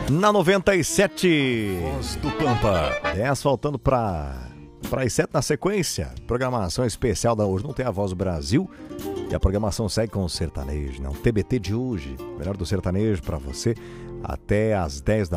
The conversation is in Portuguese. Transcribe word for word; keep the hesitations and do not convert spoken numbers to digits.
Na noventa e sete. Voz do Pampa. dez faltando para para as sete na sequência. Programação especial da hoje. Não tem a Voz do Brasil. E a programação segue com o sertanejo, né? O T B T de hoje. Melhor do sertanejo para você. Até às dez da